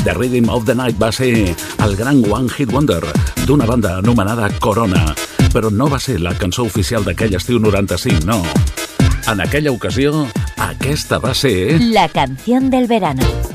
The Rhythm of the Night va ser el gran One Hit Wonder d'una banda anomenada Corona, però no va ser la cançó oficial d'aquell estiu 95, no. En aquella ocasió, aquesta va ser... La canción del verano.